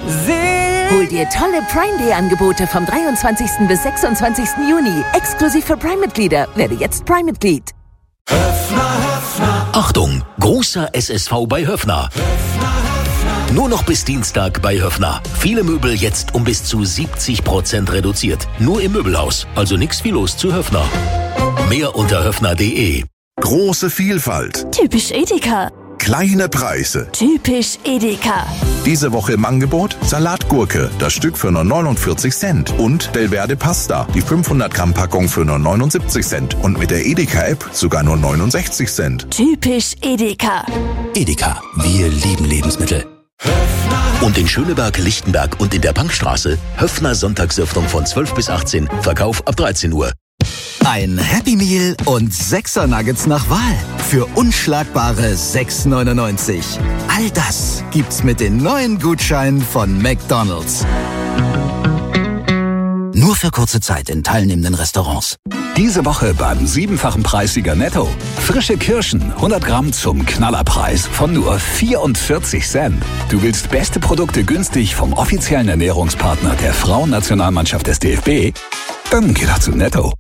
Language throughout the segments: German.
Hol dir tolle Prime Day Angebote vom 23. bis 26. Juni. Exklusiv für Prime-Mitglieder. Werde jetzt Prime-Mitglied. Achtung, großer SSV bei Höffner. Nur noch bis Dienstag bei Höffner. Viele Möbel jetzt um bis zu 70% reduziert. Nur im Möbelhaus. Also nix wie los zu Höffner. Mehr unter höffner.de. Große Vielfalt. Typisch Edeka. Kleine Preise. Typisch Edeka. Diese Woche im Angebot Salatgurke, das Stück für nur 49 Cent. Und Belverde Pasta, die 500 Gramm Packung für nur 79 Cent. Und mit der Edeka-App sogar nur 69 Cent. Typisch Edeka. Edeka, wir lieben Lebensmittel. Und in Schöneberg, Lichtenberg und in der Bankstraße Höffner Sonntagsöffnung von 12 bis 18, Verkauf ab 13 Uhr. Ein Happy Meal und 6er Nuggets nach Wahl für unschlagbare 6,99. All das gibt's mit den neuen Gutscheinen von McDonald's. Nur für kurze Zeit in teilnehmenden Restaurants. Diese Woche beim 7-fachen Preissieger Netto. Frische Kirschen, 100 Gramm zum Knallerpreis von nur 44 Cent. Du willst beste Produkte günstig vom offiziellen Ernährungspartner der Frauennationalmannschaft des DFB? Dann geh doch zu Netto.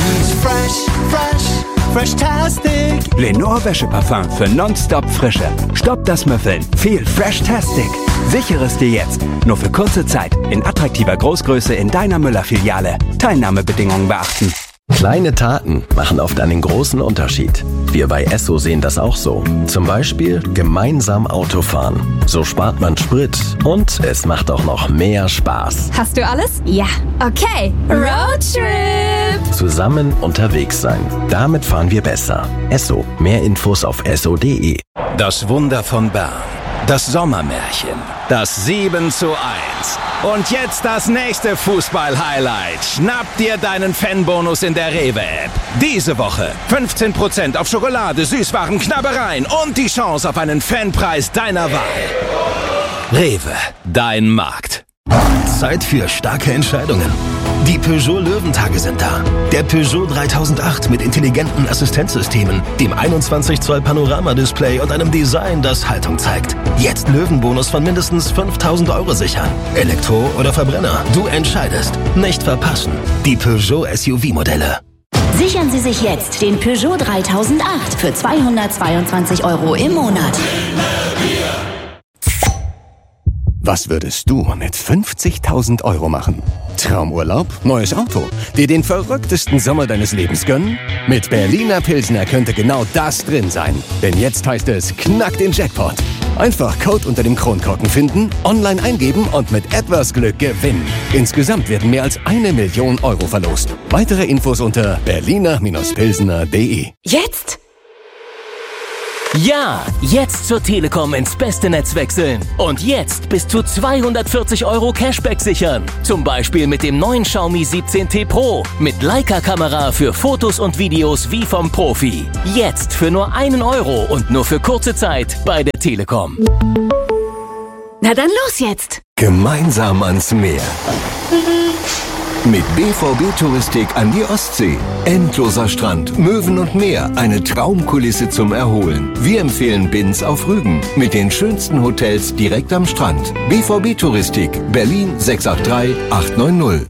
Fresh-tastic. Lenore Wäscheparfum für nonstop Frische. Stopp das Müffeln. Viel Fresh-tastic. Sichere es dir jetzt. Nur für kurze Zeit. In attraktiver Großgröße in deiner Müller-Filiale. Teilnahmebedingungen beachten. Kleine Taten machen oft einen großen Unterschied. Wir bei Esso sehen das auch so. Zum Beispiel gemeinsam Autofahren. So spart man Sprit und es macht auch noch mehr Spaß. Hast du alles? Ja. Okay. Roadtrip. Zusammen unterwegs sein. Damit fahren wir besser. Esso. Mehr Infos auf esso.de. Das Wunder von Bern. Das Sommermärchen. Das 7:1. Und jetzt das nächste Fußball-Highlight. Schnapp dir deinen Fanbonus in der Rewe-App. Diese Woche 15% auf Schokolade, Süßwaren, Knabbereien und die Chance auf einen Fanpreis deiner Wahl. Rewe, dein Markt. Zeit für starke Entscheidungen. Die Peugeot Löwentage sind da. Der Peugeot 3008 mit intelligenten Assistenzsystemen, dem 21 Zoll Panorama-Display und einem Design, das Haltung zeigt. Jetzt Löwenbonus von mindestens 5.000 € sichern. Elektro oder Verbrenner, du entscheidest. Nicht verpassen. Die Peugeot SUV-Modelle. Sichern Sie sich jetzt den Peugeot 3008 für 222 € im Monat. Was würdest du mit 50.000 € machen? Traumurlaub? Neues Auto? Dir den verrücktesten Sommer deines Lebens gönnen? Mit Berliner Pilsner könnte genau das drin sein. Denn jetzt heißt es, knack den Jackpot. Einfach Code unter dem Kronkorken finden, online eingeben und mit etwas Glück gewinnen. Insgesamt werden mehr als 1 Million € verlost. Weitere Infos unter berliner-pilsner.de. Jetzt? Ja, jetzt zur Telekom ins beste Netz wechseln. Und jetzt bis zu 240 € Cashback sichern. Zum Beispiel mit dem neuen Xiaomi 17T Pro. Mit Leica-Kamera für Fotos und Videos wie vom Profi. Jetzt für nur 1 € und nur für kurze Zeit bei der Telekom. Na dann los jetzt. Gemeinsam ans Meer. Mit BVB Touristik an die Ostsee. Endloser Strand, Möwen und Meer. Eine Traumkulisse zum Erholen. Wir empfehlen Binz auf Rügen. Mit den schönsten Hotels direkt am Strand. BVB Touristik. Berlin 683 890.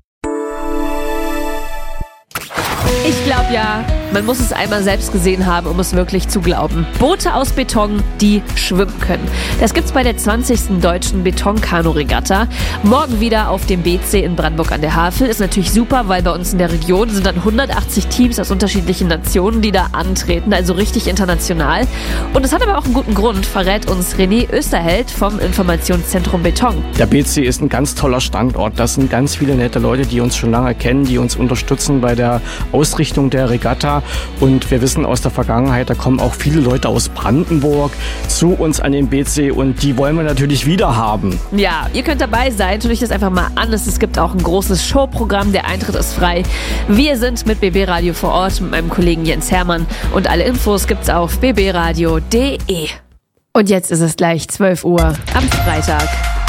Ich glaube ja, man muss es einmal selbst gesehen haben, um es wirklich zu glauben. Boote aus Beton, die schwimmen können. Das gibt's bei der 20. Deutschen Betonkanu-Regatta. Morgen wieder auf dem BC in Brandenburg an der Havel. Ist natürlich super, weil bei uns in der Region sind dann 180 Teams aus unterschiedlichen Nationen, die da antreten, also richtig international. Und es hat aber auch einen guten Grund, verrät uns René Österheld vom Informationszentrum Beton. Der BC ist ein ganz toller Standort. Das sind ganz viele nette Leute, die uns schon lange kennen, die uns unterstützen bei der Ausrichtung der Regatta. Und wir wissen aus der Vergangenheit, da kommen auch viele Leute aus Brandenburg zu uns an den BC und die wollen wir natürlich wieder haben. Ja, ihr könnt dabei sein. Tut euch das einfach mal an. Es gibt auch ein großes Showprogramm. Der Eintritt ist frei. Wir sind mit BB Radio vor Ort mit meinem Kollegen Jens Hermann und alle Infos gibt's auf bbradio.de. Und jetzt ist es gleich 12 Uhr am Freitag.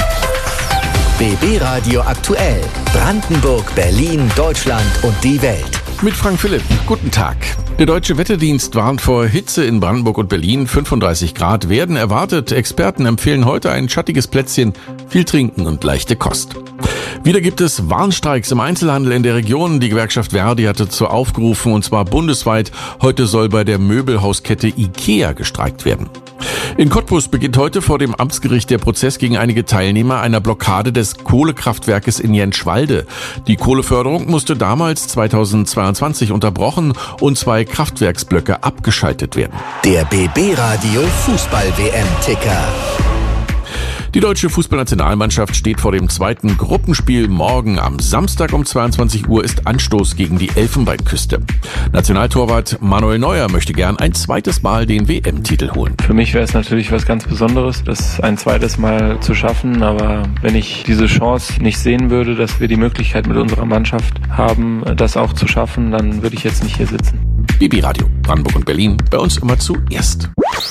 BB Radio aktuell. Brandenburg, Berlin, Deutschland und die Welt. Mit Frank Philipp. Guten Tag. Der Deutsche Wetterdienst warnt vor Hitze in Brandenburg und Berlin. 35 Grad werden erwartet. Experten empfehlen heute ein schattiges Plätzchen, viel trinken und leichte Kost. Wieder gibt es Warnstreiks im Einzelhandel in der Region. Die Gewerkschaft Verdi hatte dazu aufgerufen, und zwar bundesweit. Heute soll bei der Möbelhauskette IKEA gestreikt werden. In Cottbus beginnt heute vor dem Amtsgericht der Prozess gegen einige Teilnehmer einer Blockade des Kohlekraftwerkes in Jentschwalde. Die Kohleförderung musste damals 2022 unterbrochen und 2 Kraftwerksblöcke abgeschaltet werden. Der BB Radio Fußball-WM-Ticker. Die deutsche Fußballnationalmannschaft steht vor dem zweiten Gruppenspiel. Morgen am Samstag um 22 Uhr ist Anstoß gegen die Elfenbeinküste. Nationaltorwart Manuel Neuer möchte gern ein zweites Mal den WM-Titel holen. Für mich wäre es natürlich was ganz Besonderes, das ein zweites Mal zu schaffen. Aber wenn ich diese Chance nicht sehen würde, dass wir die Möglichkeit mit unserer Mannschaft haben, das auch zu schaffen, dann würde ich jetzt nicht hier sitzen. BB Radio, Brandenburg und Berlin, bei uns immer zuerst.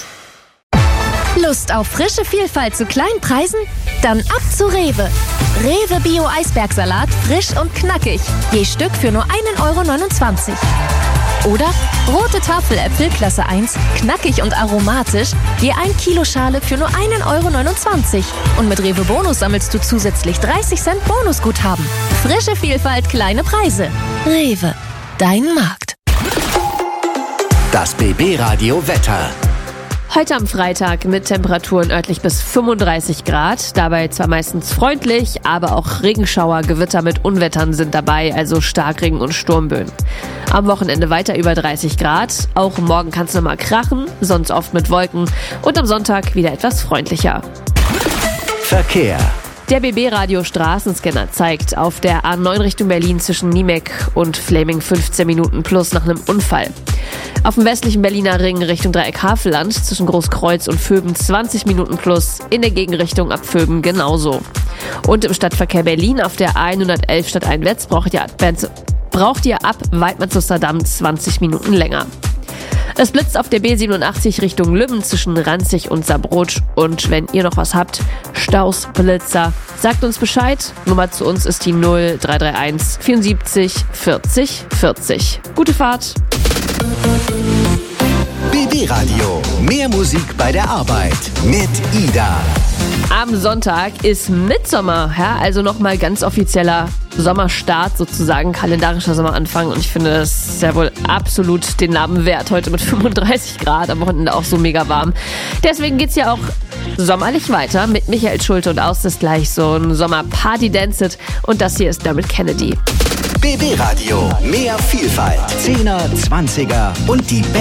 Lust auf frische Vielfalt zu kleinen Preisen? Dann ab zu Rewe. Rewe Bio Eisbergsalat, frisch und knackig. Je Stück für nur 1,29 €. Oder rote Tafeläpfel Klasse 1, knackig und aromatisch, je 1 Kilo Schale für nur 1,29 €. Und mit Rewe Bonus sammelst du zusätzlich 30 Cent Bonusguthaben. Frische Vielfalt, kleine Preise. Rewe, dein Markt. Das BB Radio Wetter. Heute am Freitag mit Temperaturen örtlich bis 35 Grad. Dabei zwar meistens freundlich, aber auch Regenschauer, Gewitter mit Unwettern sind dabei, also Starkregen und Sturmböen. Am Wochenende weiter über 30 Grad. Auch morgen kann es nochmal krachen, sonst oft mit Wolken. Und am Sonntag wieder etwas freundlicher. Verkehr. Der BB-Radio Straßenscanner zeigt auf der A9 Richtung Berlin zwischen Niemek und Fleming 15 Minuten plus nach einem Unfall. Auf dem westlichen Berliner Ring Richtung Dreieck Havelland zwischen Großkreuz und Vöben 20 Minuten plus, in der Gegenrichtung ab Vöben genauso. Und im Stadtverkehr Berlin auf der A111 stadteinwärts braucht ihr ab Weidmann-Zusterdamm 20 Minuten länger. Es blitzt auf der B87 Richtung Lübben zwischen Ranzig und Saarbrot. Und wenn ihr noch was habt, Staus, Blitzer, sagt uns Bescheid. Nummer zu uns ist die 0331 74 40 40. Gute Fahrt. BB Radio. Mehr Musik bei der Arbeit mit Ida. Am Sonntag ist Mitsommer, ja, also nochmal ganz offizieller Sommerstart sozusagen, kalendarischer Sommeranfang, und ich finde, das ist ja wohl absolut den Namen wert, heute mit 35 Grad, am Wochenende auch so mega warm. Deswegen geht's ja auch sommerlich weiter mit Michael Schulte und aus ist gleich so ein Sommer-Party-Dance-It, und das hier ist Dermot Kennedy. BB Radio, mehr Vielfalt, 10er, 20er und die